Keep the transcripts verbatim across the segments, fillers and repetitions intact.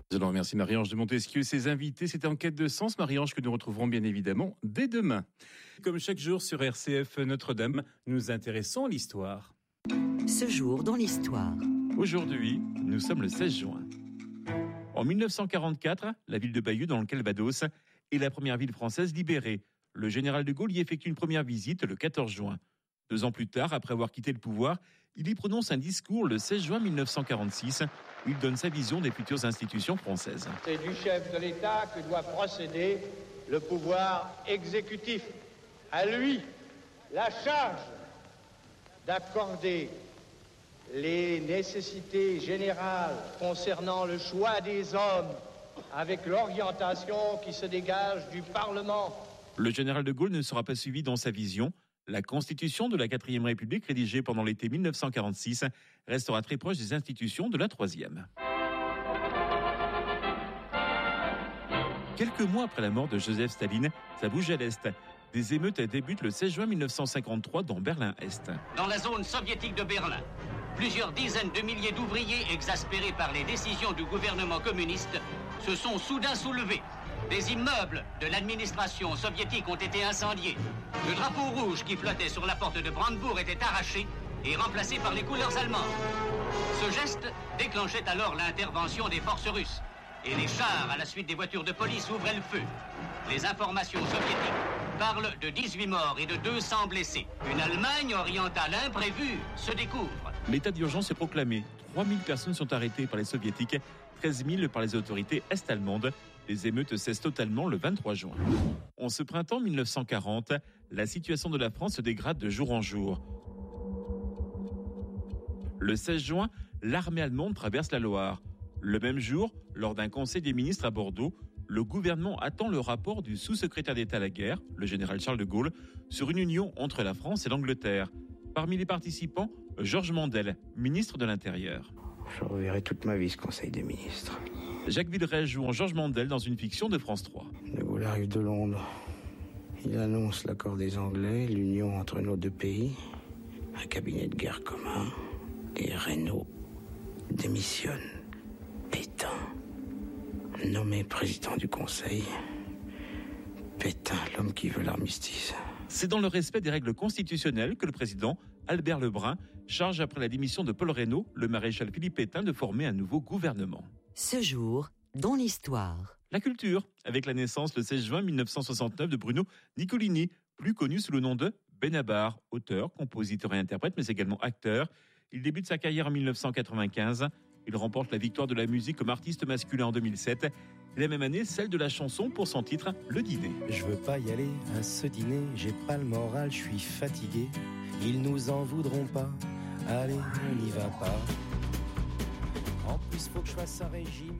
Je remercie Marie-Ange de Montesquieu et ses invités. C'était En quête de sens, Marie-Ange, que nous retrouverons bien évidemment dès demain. Comme chaque jour sur R C F Notre-Dame, nous nous intéressons à l'histoire. Ce jour dans l'histoire. Aujourd'hui, nous sommes le seize juin. En mille neuf cent quarante-quatre, la ville de Bayeux, dans le Calvados, est la première ville française libérée. Le général de Gaulle y effectue une première visite le quatorze juin. Deux ans plus tard, après avoir quitté le pouvoir, il y prononce un discours le seize juin mille neuf cent quarante-six où il donne sa vision des futures institutions françaises. C'est du chef de l'État que doit procéder le pouvoir exécutif. À lui, la charge d'accorder les nécessités générales concernant le choix des hommes avec l'orientation qui se dégage du Parlement. Le général de Gaulle ne sera pas suivi dans sa vision. La Constitution de la quatrième République, rédigée pendant l'été mille neuf cent quarante-six, restera très proche des institutions de la troisième. Quelques mois après la mort de Joseph Staline, ça bouge à l'Est. Des émeutes débutent le seize juin mille neuf cent cinquante-trois dans Berlin-Est. Dans la zone soviétique de Berlin, plusieurs dizaines de milliers d'ouvriers exaspérés par les décisions du gouvernement communiste se sont soudain soulevés. Des immeubles de l'administration soviétique ont été incendiés. Le drapeau rouge qui flottait sur la porte de Brandebourg était arraché et remplacé par les couleurs allemandes. Ce geste déclenchait alors l'intervention des forces russes. Et les chars, à la suite des voitures de police, ouvraient le feu. Les informations soviétiques parlent de dix-huit morts et de deux cents blessés. Une Allemagne orientale imprévue se découvre. L'état d'urgence est proclamé. trois mille personnes sont arrêtées par les soviétiques, treize mille par les autorités est-allemandes. Les émeutes cessent totalement le vingt-trois juin. En ce printemps mille neuf cent quarante, la situation de la France se dégrade de jour en jour. Le seize juin, l'armée allemande traverse la Loire. Le même jour, lors d'un conseil des ministres à Bordeaux, le gouvernement attend le rapport du sous-secrétaire d'État à la guerre, le général Charles de Gaulle, sur une union entre la France et l'Angleterre. Parmi les participants, Georges Mandel, ministre de l'Intérieur. Je reverrai toute ma vie ce conseil des ministres. Jacques Villeray joue en Georges Mandel dans une fiction de France trois. De Gaulle arrive de Londres. Il annonce l'accord des Anglais, l'union entre nos deux pays, un cabinet de guerre commun, et Reynaud démissionne. Pétain, nommé président du Conseil. Pétain, l'homme qui veut l'armistice. C'est dans le respect des règles constitutionnelles que le président, Albert Lebrun, charge après la démission de Paul Reynaud, le maréchal Philippe Pétain de former un nouveau gouvernement. Ce jour, dans l'histoire. La culture, avec la naissance le seize juin mille neuf cent soixante-neuf de Bruno Nicolini, plus connu sous le nom de Benabar, auteur, compositeur et interprète, mais également acteur. Il débute sa carrière en mille neuf cent quatre-vingt-quinze. Il remporte la victoire de la musique comme artiste masculin en deux mille sept. Et la même année, celle de la chanson pour son titre, Le Dîner. Je veux pas y aller à ce dîner, j'ai pas le moral, je suis fatigué. Ils nous en voudront pas, allez, on n'y va pas. En plus, faut que je fasse un régime.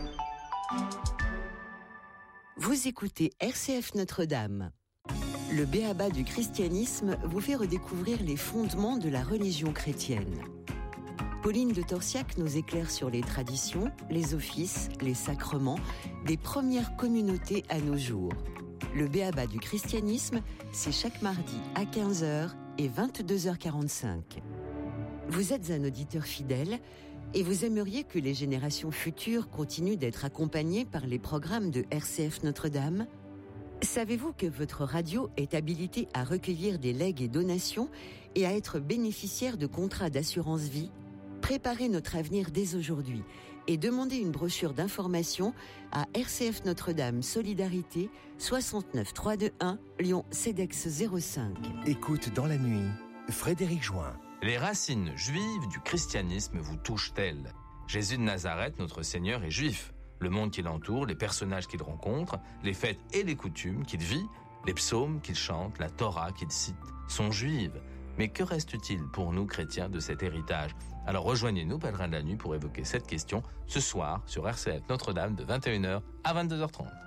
Vous écoutez R C F Notre-Dame. Le b.a.-ba du christianisme vous fait redécouvrir les fondements de la religion chrétienne. Pauline de Torsiac nous éclaire sur les traditions, les offices, les sacrements des premières communautés à nos jours. Le b.a.-ba du christianisme, c'est chaque mardi à quinze heures et vingt-deux heures quarante-cinq. Vous êtes un auditeur fidèle et vous aimeriez que les générations futures continuent d'être accompagnées par les programmes de R C F Notre-Dame ? Savez-vous que votre radio est habilitée à recueillir des legs et donations et à être bénéficiaire de contrats d'assurance vie ? Préparez notre avenir dès aujourd'hui et demandez une brochure d'information à R C F Notre-Dame Solidarité soixante-neuf trois cent vingt-et-un Lyon Cedex zéro cinq. Écoute dans la nuit, Frédéric Join. Les racines juives du christianisme vous touchent-elles ? Jésus de Nazareth, notre Seigneur, est juif. Le monde qui l'entoure, les personnages qu'il rencontre, les fêtes et les coutumes qu'il vit, les psaumes qu'il chante, la Torah qu'il cite, sont juives. Mais que reste-t-il pour nous chrétiens de cet héritage ? Alors rejoignez-nous, pèlerins de la nuit, pour évoquer cette question ce soir sur R C F Notre-Dame de vingt et une heures à vingt-deux heures trente.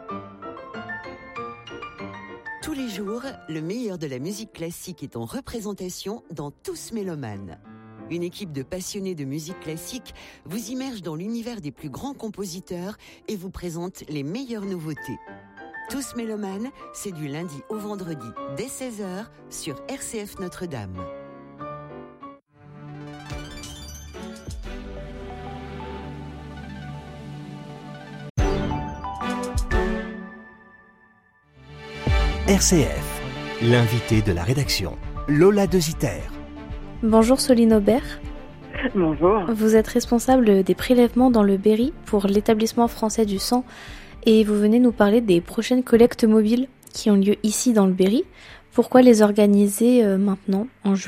Tous les jours, le meilleur de la musique classique est en représentation dans Tous Mélomanes. Une équipe de passionnés de musique classique vous immerge dans l'univers des plus grands compositeurs et vous présente les meilleures nouveautés. Tous Mélomanes, c'est du lundi au vendredi dès seize heures sur R C F Notre-Dame. R C F, l'invité de la rédaction, Lola De Zitter. Bonjour Soline Aubert. Bonjour. Vous êtes responsable des prélèvements dans le Berry pour l'établissement français du sang et vous venez nous parler des prochaines collectes mobiles qui ont lieu ici dans le Berry. Pourquoi les organiser euh, maintenant, en juin ?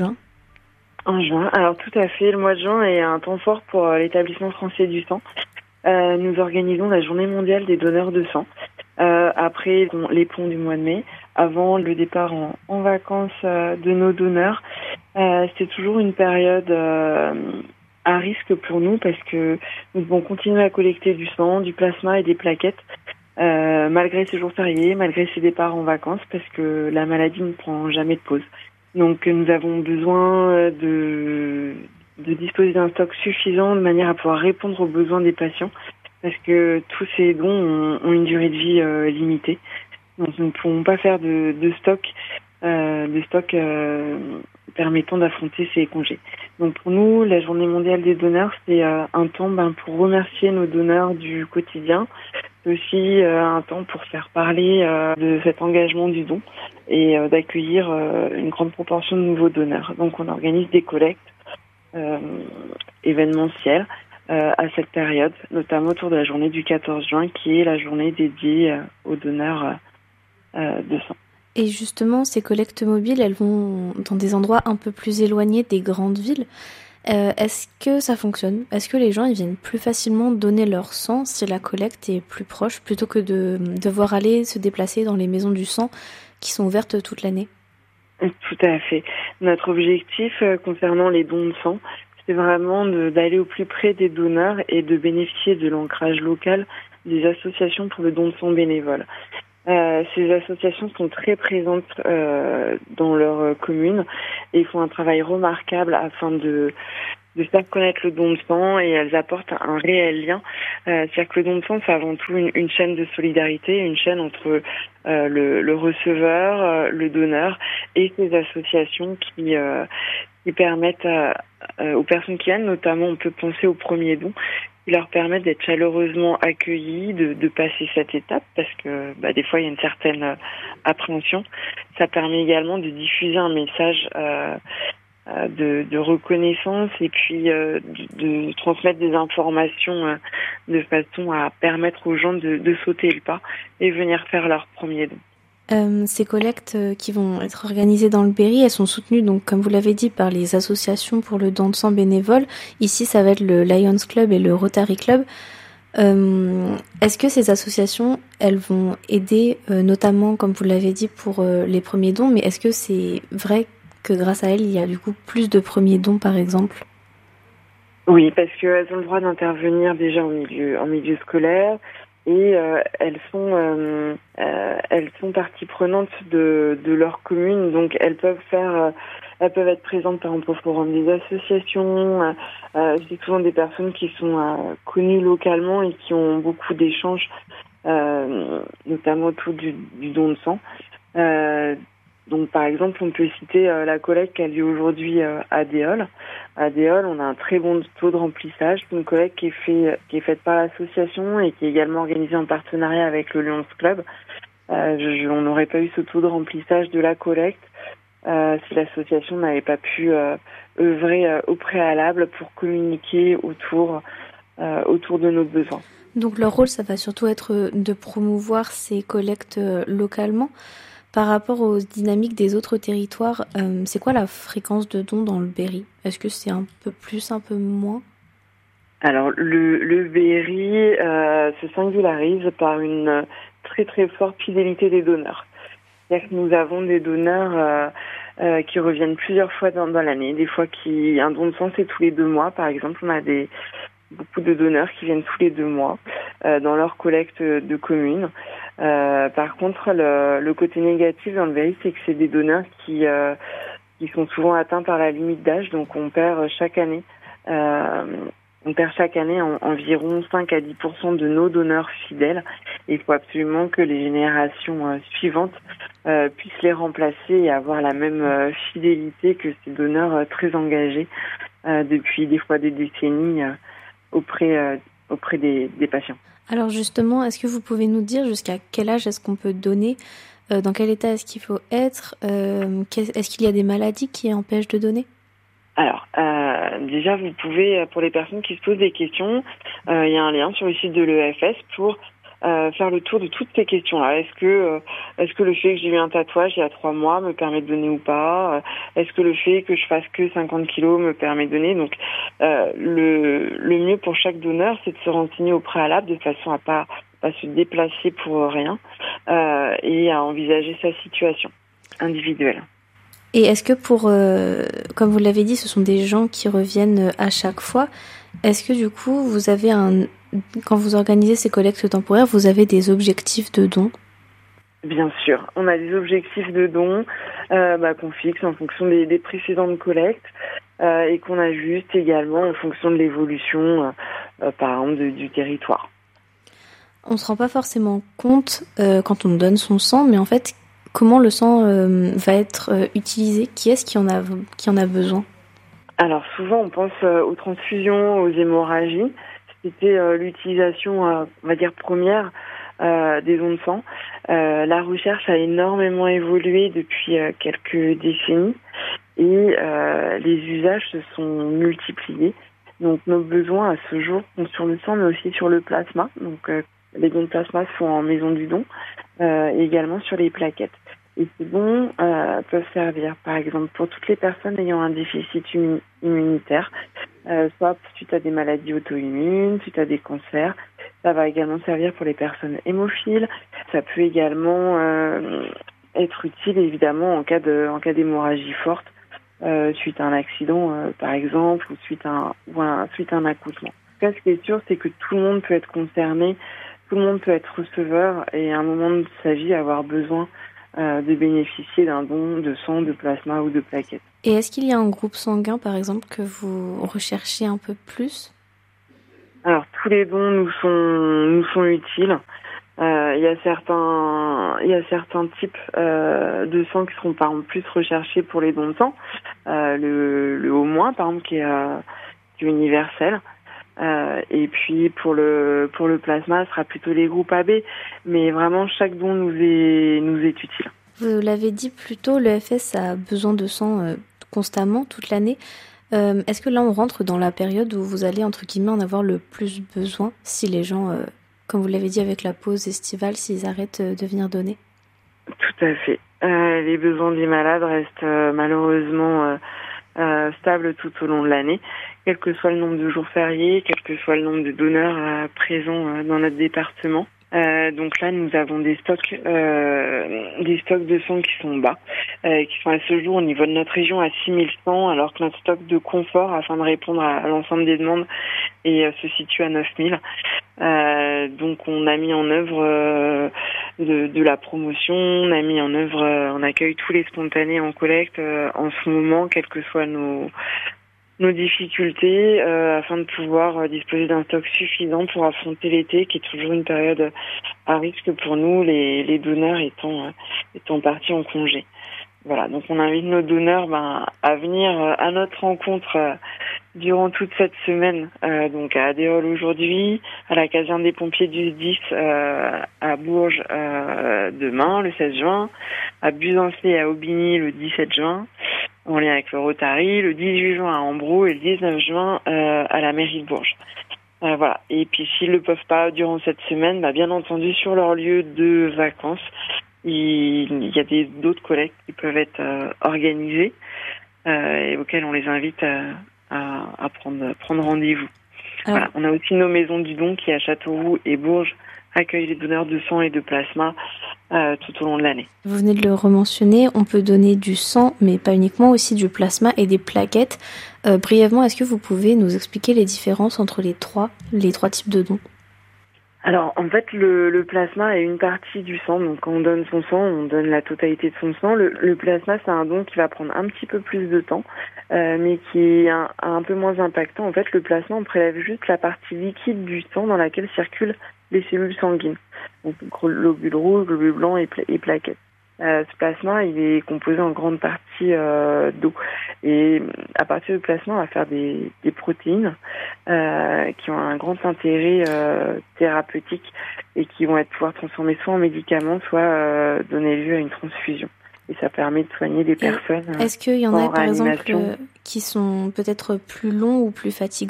En juin, alors tout à fait, le mois de juin est un temps fort pour euh, l'établissement français du sang. Euh, nous organisons la journée mondiale des donneurs de sang. Euh, après les ponts du mois de mai, avant le départ en, en vacances euh, de nos donneurs. Euh, c'est toujours une période euh, à risque pour nous parce que nous devons continuer à collecter du sang, du plasma et des plaquettes euh, malgré ces jours fériés, malgré ces départs en vacances parce que la maladie ne prend jamais de pause. Donc nous avons besoin de, de disposer d'un stock suffisant de manière à pouvoir répondre aux besoins des patients parce que tous ces dons ont, ont une durée de vie euh, limitée. Donc nous ne pouvons pas faire de, de stock, euh, de stock euh, permettant d'affronter ces congés. Donc pour nous, la journée mondiale des donneurs, c'est euh, un temps ben, pour remercier nos donneurs du quotidien. C'est aussi euh, un temps pour faire parler euh, de cet engagement du don et euh, d'accueillir euh, une grande proportion de nouveaux donneurs. Donc on organise des collectes euh, événementielles euh, à cette période, notamment autour de la journée du quatorze juin, qui est la journée dédiée euh, aux donneurs euh, euh, de sang. Et justement, ces collectes mobiles, elles vont dans des endroits un peu plus éloignés des grandes villes. Euh, est-ce que ça fonctionne ? Est-ce que les gens ils viennent plus facilement donner leur sang si la collecte est plus proche, plutôt que de devoir aller se déplacer dans les maisons du sang qui sont ouvertes toute l'année ? Tout à fait. Notre objectif euh, concernant les dons de sang, c'est vraiment de, d'aller au plus près des donneurs et de bénéficier de l'ancrage local des associations pour le don de sang bénévole. Euh, ces associations sont très présentes euh, dans leur euh, commune et font un travail remarquable afin de, de faire connaître le don de sang et elles apportent un réel lien. Euh, c'est-à-dire que le don de sang, c'est avant tout une, une chaîne de solidarité, une chaîne entre euh, le, le receveur, euh, le donneur et ces associations qui, euh, qui permettent à, euh, aux personnes qui viennent, notamment on peut penser au premier don, qui leur permettent d'être chaleureusement accueillis, de, de passer cette étape, parce que bah, des fois il y a une certaine euh, appréhension. Ça permet également de diffuser un message euh, euh, de, de reconnaissance et puis euh, de, de transmettre des informations euh, de façon à permettre aux gens de, de sauter le pas et venir faire leur premier don. Euh, ces collectes qui vont être organisées dans le Berry, elles sont soutenues, donc, comme vous l'avez dit, par les associations pour le don de sang bénévole. Ici, ça va être le Lions Club et le Rotary Club. Euh, est-ce que ces associations, elles vont aider, euh, notamment, comme vous l'avez dit, pour euh, les premiers dons, mais est-ce que c'est vrai que grâce à elles, il y a du coup plus de premiers dons, par exemple ? Oui, parce qu'elles ont le droit d'intervenir déjà en milieu, en milieu scolaire. Et euh, elles sont euh, euh, elles sont partie prenante de, de leur commune, donc elles peuvent faire euh, elles peuvent être présentes par exemple au forum des associations. Euh, euh, c'est souvent des personnes qui sont euh, connues localement et qui ont beaucoup d'échanges, euh, notamment autour du, du don de sang. Euh, donc par exemple, on peut citer euh, la collecte qui a lieu aujourd'hui euh, à Déol. À Déol, on a un très bon taux de remplissage. C'est une collecte qui est, fait, qui est faite par l'association et qui est également organisée en partenariat avec le Lions Club. Euh, je, je, on n'aurait pas eu ce taux de remplissage de la collecte euh, si l'association n'avait pas pu euh, œuvrer euh, au préalable pour communiquer autour, euh, autour de nos besoins. Donc leur rôle, ça va surtout être de promouvoir ces collectes localement. Par rapport aux dynamiques des autres territoires, euh, c'est quoi la fréquence de dons dans le Berry ? Est-ce que c'est un peu plus, un peu moins ? Alors, le, le Berry euh, se singularise par une très très forte fidélité des donneurs. C'est-à-dire que nous avons des donneurs euh, euh, qui reviennent plusieurs fois dans, dans l'année. Des fois, qui un don de sang, c'est tous les deux mois. Par exemple, on a des beaucoup de donneurs qui viennent tous les deux mois euh, dans leur collecte de commune. Euh, par contre, le, le côté négatif dans le Berry, c'est que c'est des donneurs qui, euh, qui sont souvent atteints par la limite d'âge. Donc, on perd chaque année, euh, on perd chaque année en, environ cinq à dix pour cent de nos donneurs fidèles. Et il faut absolument que les générations euh, suivantes euh, puissent les remplacer et avoir la même euh, fidélité que ces donneurs euh, très engagés euh, depuis des fois des décennies euh, auprès, euh, auprès des, des patients. Alors justement, est-ce que vous pouvez nous dire jusqu'à quel âge est-ce qu'on peut donner euh, dans quel état est-ce qu'il faut être, euh, est-ce qu'il y a des maladies qui empêchent de donner ? Alors, euh, déjà, vous pouvez, pour les personnes qui se posent des questions, euh, il y a un lien sur le site de l'E F S pour euh, faire le tour de toutes ces questions-là. Est-ce que, euh, est-ce que le fait que j'ai eu un tatouage il y a trois mois me permet de donner ou pas ? Est-ce que le fait que je fasse que cinquante kilos me permet de donner ? Donc, euh, le, le mieux pour chaque donneur, c'est de se renseigner au préalable de façon à pas, pas se déplacer pour rien euh, et à envisager sa situation individuelle. Et est-ce que pour, euh, comme vous l'avez dit, ce sont des gens qui reviennent à chaque fois, est-ce que du coup, vous avez un, quand vous organisez ces collectes temporaires, vous avez des objectifs de dons ? Bien sûr, on a des objectifs de dons euh, bah, qu'on fixe en fonction des, des précédentes collectes euh, et qu'on ajuste également en fonction de l'évolution, euh, par exemple, de, du territoire. On ne se rend pas forcément compte euh, quand on donne son sang, mais en fait, comment le sang euh, va être euh, utilisé ? Qui est-ce qui en a, qui en a besoin ? Alors souvent, on pense euh, aux transfusions, aux hémorragies. C'était euh, l'utilisation, euh, on va dire, première euh, des dons de sang. Euh, la recherche a énormément évolué depuis euh, quelques décennies et euh, les usages se sont multipliés. Donc nos besoins à ce jour sont sur le sang, mais aussi sur le plasma. Donc euh, les dons de plasma se font en maison du don euh, et également sur les plaquettes. Et ces dons euh, peuvent servir, par exemple, pour toutes les personnes ayant un déficit immunitaire, euh, soit suite à des maladies auto-immunes, suite à des cancers. Ça va également servir pour les personnes hémophiles. Ça peut également euh, être utile, évidemment, en cas de, en cas d'hémorragie forte, euh, suite à un accident, euh, par exemple, ou suite à un, ou un, suite à un accouchement. En tout cas, ce qui est sûr, c'est que tout le monde peut être concerné, tout le monde peut être receveur et à un moment de sa vie avoir besoin Euh, de bénéficier d'un don de sang, de plasma ou de plaquettes. Et est-ce qu'il y a un groupe sanguin, par exemple, que vous recherchez un peu plus ? Alors, tous les dons nous sont, nous sont utiles. Euh, il y a certains, il y a certains types euh, de sang qui seront par exemple plus recherchés pour les dons de sang. Euh, le, le O moins, par exemple, qui est, euh, qui est universel. Euh, et puis pour le pour le plasma, ce sera plutôt les groupes A B, mais vraiment chaque don nous est nous est utile. Vous l'avez dit plus tôt, le F S a besoin de sang euh, constamment toute l'année. Euh, est-ce que là on rentre dans la période où vous allez entre guillemets en avoir le plus besoin si les gens, euh, comme vous l'avez dit avec la pause estivale, s'ils arrêtent de venir donner ? Tout à fait. Euh, les besoins des malades restent euh, malheureusement euh, euh, stables tout au long de l'année. Quel que soit le nombre de jours fériés, quel que soit le nombre de donneurs euh, présents euh, dans notre département. Euh, donc là, nous avons des stocks, euh, des stocks de sang qui sont bas, euh, qui sont à ce jour au niveau de notre région à six mille cent, alors que notre stock de confort, afin de répondre à, à l'ensemble des demandes, et euh, se situe à neuf mille. Euh, donc on a mis en œuvre euh, de, de la promotion, on a mis en œuvre, euh, on accueille tous les spontanés en collecte euh, en ce moment, quelles que soient nos nos difficultés euh, afin de pouvoir euh, disposer d'un stock suffisant pour affronter l'été, qui est toujours une période à risque pour nous, les, les donneurs étant euh, étant partis en congé. Voilà, donc on invite nos donneurs ben, à venir euh, à notre rencontre euh, durant toute cette semaine, euh, donc à Adéol aujourd'hui, à la caserne des pompiers du S D I S euh, à Bourges euh, demain, le seize juin, à Buzancé et à Aubigny le dix-sept juin, en lien avec le Rotary, le dix-huit juin à Ambro et le dix-neuf juin euh, à la mairie de Bourges. Euh, voilà. Et puis s'ils ne peuvent pas durant cette semaine, bah, bien entendu sur leur lieu de vacances, il y a des d'autres collectes qui peuvent être euh, organisées euh, et auxquelles on les invite à, à, à prendre, prendre rendez-vous. Alors, voilà. On a aussi nos maisons du don qui à Châteauroux et Bourges accueillent les donneurs de sang et de plasma euh, tout au long de l'année. Vous venez de le rementionner, on peut donner du sang, mais pas uniquement, aussi du plasma et des plaquettes. Euh, brièvement, est-ce que vous pouvez nous expliquer les différences entre les trois, les trois types de dons ? Alors, en fait, le, le plasma est une partie du sang. Donc, quand on donne son sang, on donne la totalité de son sang. Le, le plasma, c'est un don qui va prendre un petit peu plus de temps, euh, mais qui est un, un peu moins impactant. En fait, le plasma, on prélève juste la partie liquide du sang dans laquelle circulent les cellules sanguines. Donc, globules rouges, globules blancs et, pla- et plaquettes. Euh, ce plasma, il est composé en grande partie euh, d'eau. Et à partir du plasma, on va faire des, des protéines euh, qui ont un grand intérêt euh, thérapeutique et qui vont être pouvoir transformer soit en médicaments, soit euh, donner lieu à une transfusion. Et ça permet de soigner des et personnes. Est-ce qu'il y en, en a, par exemple, euh, qui sont peut-être plus longs ou plus fatigants ?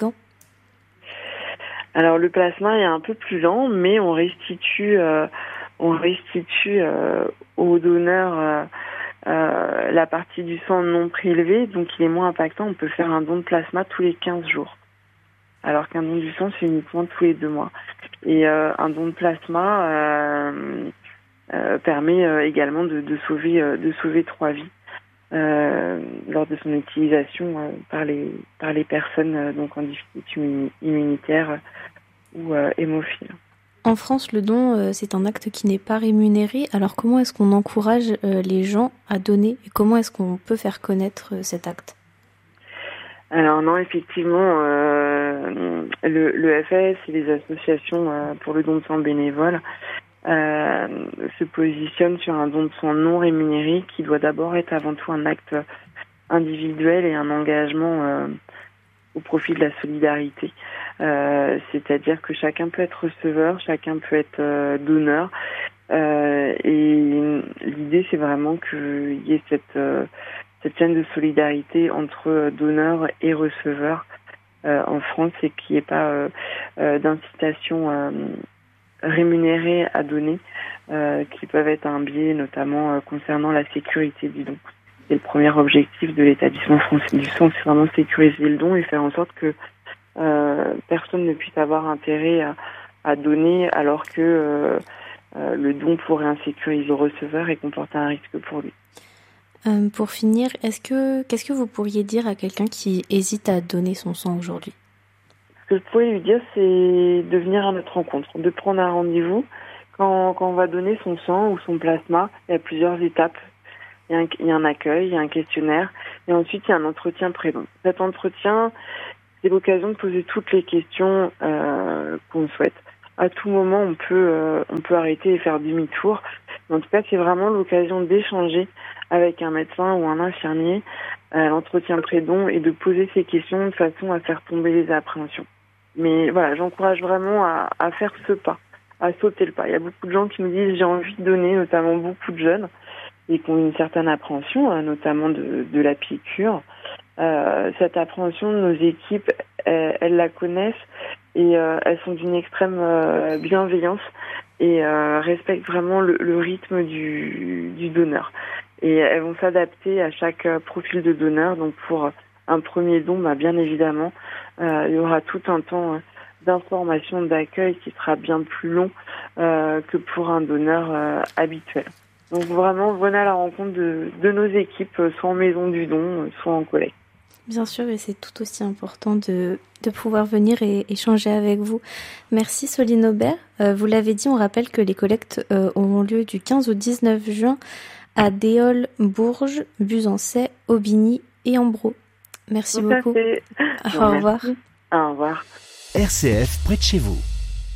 Alors, le plasma est un peu plus lent, mais on restitue... Euh, on restitue euh, au donneur euh, euh, la partie du sang non prélevée, donc il est moins impactant. On peut faire un don de plasma tous les quinze jours, alors qu'un don du sang, c'est uniquement tous les deux mois. Et euh, un don de plasma euh, euh, permet euh, également de, de, sauver, euh, de sauver trois vies euh, lors de son utilisation euh, par, les, par les personnes euh, donc en difficulté immunitaire euh, ou euh, hémophiles. En France, le don, euh, c'est un acte qui n'est pas rémunéré. Alors comment est-ce qu'on encourage euh, les gens à donner et comment est-ce qu'on peut faire connaître euh, cet acte ? Alors non, effectivement, euh, le, le F A S et les associations euh, pour le don de sang bénévole euh, se positionnent sur un don de sang non rémunéré qui doit d'abord être avant tout un acte individuel et un engagement euh, au profit de la solidarité. Euh, c'est-à-dire que chacun peut être receveur, chacun peut être euh, donneur. Euh, et l'idée, c'est vraiment qu'il y ait cette, euh, cette chaîne de solidarité entre donneurs et receveurs euh, en France et qu'il n'y ait pas euh, euh, d'incitation euh, rémunérée à donner, euh, qui peuvent être un biais notamment euh, concernant la sécurité du don. Et le premier objectif de l'établissement français du sang, c'est vraiment sécuriser le don et faire en sorte que euh, personne ne puisse avoir intérêt à, à donner alors que euh, euh, le don pourrait insécuriser le receveur et comporter un risque pour lui. Euh, pour finir, est-ce que, qu'est-ce que vous pourriez dire à quelqu'un qui hésite à donner son sang aujourd'hui ? Ce que je pourrais lui dire, c'est de venir à notre rencontre, de prendre un rendez-vous. Quand, quand on va donner son sang ou son plasma, il y a plusieurs étapes. Il y a un, il y a un accueil, il y a un questionnaire, et ensuite il y a un entretien pré-don. Cet entretien, c'est l'occasion de poser toutes les questions euh, qu'on souhaite. À tout moment, on peut, euh, on peut arrêter et faire demi-tour. Mais en tout cas, c'est vraiment l'occasion d'échanger avec un médecin ou un infirmier à l'entretien pré-don et de poser ces questions de façon à faire tomber les appréhensions. Mais voilà, j'encourage vraiment à, à faire ce pas, à sauter le pas. Il y a beaucoup de gens qui me disent j'ai envie de donner, notamment beaucoup de jeunes, et qui ont une certaine appréhension, notamment de, de la piqûre. Euh, cette appréhension, nos équipes, elles, elles la connaissent et euh, elles sont d'une extrême euh, bienveillance et euh, respectent vraiment le, le rythme du, du donneur. Et elles vont s'adapter à chaque profil de donneur. Donc pour un premier don, bah, bien évidemment, euh, il y aura tout un temps d'information, d'accueil qui sera bien plus long euh, que pour un donneur euh, habituel. Donc vraiment, venez à la rencontre de, de nos équipes, soit en maison du don, soit en collecte. Bien sûr, et c'est tout aussi important de, de pouvoir venir et échanger avec vous. Merci Soline Aubert. Euh, vous l'avez dit, on rappelle que les collectes euh, auront lieu du quinze au dix-neuf juin à Déol, Bourges, Buzancais, Aubigny et Ambro. Merci tout beaucoup. À fait. Au revoir. Au revoir. R C F près de chez vous.